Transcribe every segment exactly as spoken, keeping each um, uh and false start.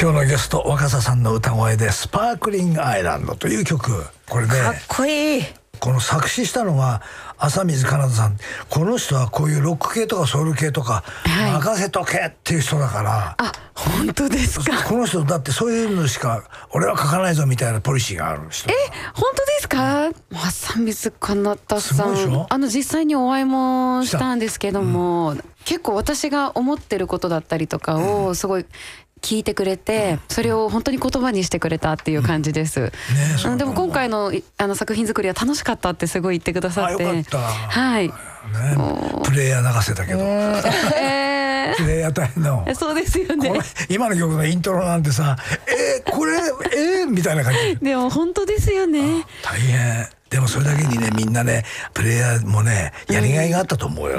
今日のゲスト若狭さんの歌声でスパークリングアイランドという曲、これねかっこいい。 この作詞したのが浅水奏太さん。この人はこういうロック系とかソウル系とか、はい、任せとけっていう人だから。 あ、本当ですか。 この人だってそういうのしか俺は書かないぞみたいなポリシーがある人。 え、本当ですか。浅水奏太さん、あの実際にお会いもしたんですけども、うん、結構私が思ってることだったりとかをすごい聞いてくれて、それを本当に言葉にしてくれたっていう感じです、うんね、でも今回のあの作品作りは楽しかったってすごい言ってくださって。 あ、よかった、 はい、ね、 プレイヤー流せたけど、えー、プレイヤー大変のそうですよね。 今の曲のイントロなんてさ、えー、これえー、みたいな感じでも本当ですよね。 大変。でもそれだけにね、みんなねプレイヤーもねやりがいがあったと思うよ。うん、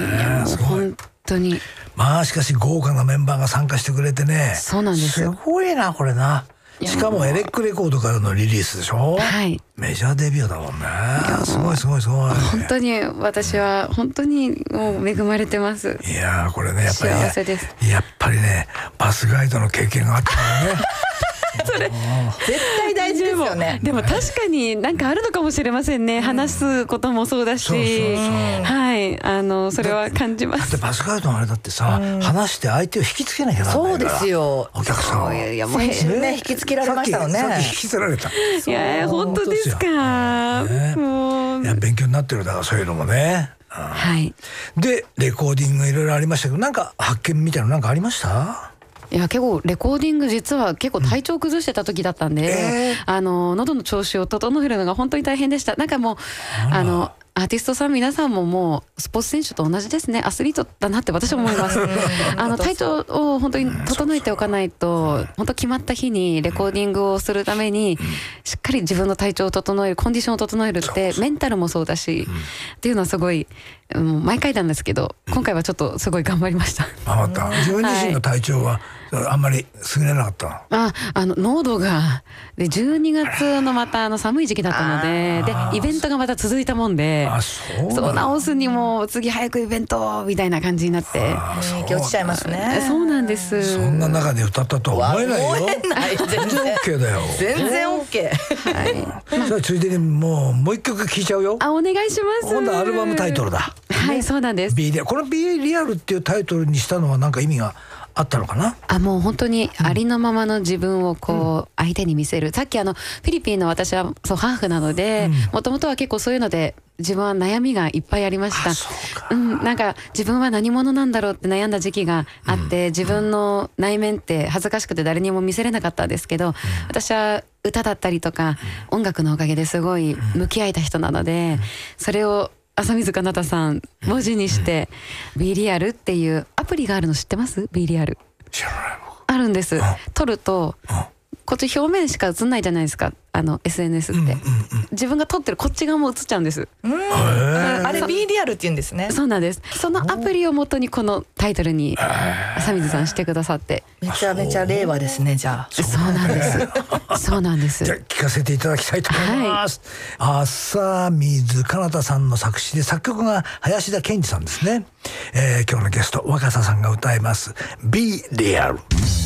ね、すごい本当に。 まあしかし豪華なメンバーが参加してくれてね。 そうなんですよ。 すごいなこれな。しかもエレックレコードからのリリースでしょ。はい。メジャーデビューだもんね。すごいすごいすごい。 本当に私は本当にもう恵まれてます。 いやーこれねやっぱり幸せです。 やっぱりねバスガイドの経験があったからね。 それ絶対大事ですよね。 でも確かになんかあるのかもしれませんね、うん、話すこともそうだし、そうそうそう、はい、あのそれは感じます。 だってバスガイドのあれだってさ、うん、話して相手を引きつけなきゃならないから。そうですよ、 お客さんを。 いやもう先週ね引きつけられましたよね。 さっき引きつけられた。 いや本当ですか。 ね、もういや勉強になってるだからそういうのもね。 うん、はい。 でレコーディングいろいろありましたけど、なんか発見みたいなのなんかありました？ いや結構レコーディング実は結構体調崩してた時だったんで、うんえー、あの喉の調子を整えるのが本当に大変でした。なんかもうあのアーティストさん皆さんももうスポーツ選手と同じですね。アスリートだなって私は思います。あの体調を本当に整えておかないと、本当決まった日にレコーディングをするためにしっかり自分の体調を整える、コンディションを整えるってメンタルもそうだしっていうのはすごいもう毎回なんですけど、今回はちょっとすごい頑張りました。 頑張った。自分自身の体調は、はい、あんまり優れなかった。 あ、あの濃度がでじゅうにがつのまたあの寒い時期だったので、でイベントがまた続いたもんで、 あ、そうそう直すにも次早くイベントみたいな感じになって影響しちゃいますね。 そうなんです。 そんな中で歌ったとは思えないよ。 思えない。全然 OK だよ。 全然 OK。 はい。 じゃあついでにもうもう一曲聴いちゃうよ。 あ、お願いします。 今度アルバムタイトルだ。 はい、そうなんです。 B リアル。この B リアルっていうタイトルにしたのは何か意味があったのかな。 あ、もう本当にありのままの自分をこう相手に見せる、うん、さっきあのフィリピンの私はそうハーフなので、もともとは結構そういうので自分は悩みがいっぱいありました。うん、なんか自分は何者なんだろうって悩んだ時期があって、うん、自分の内面って恥ずかしくて誰にも見せれなかったんですけど、うん、私は歌だったりとか、うん、音楽のおかげですごい向き合えた人なので、うん、それを浅水奏太さん文字にして、うん、B リアルっていうアプリがあるの知ってます？ B リアル知らない。 あるんです。撮るとこっち表面しか映んないじゃないですか、あの エスエヌエス って、うんうんうん、自分が撮ってるこっち側も映っちゃうんです。 うん、あれ B リアルって言うんですね。 そうなんです。そのアプリを元にこのタイトルに浅水さんしてくださって、 めちゃめちゃ令和ですね。じゃあそうなんですそうなんです。 じゃあ聞かせていただきたいと思います、はい、浅水奏太さんの作詞で作曲が林田健二さんですね。えー、今日のゲスト若狭さんが歌います B リアル。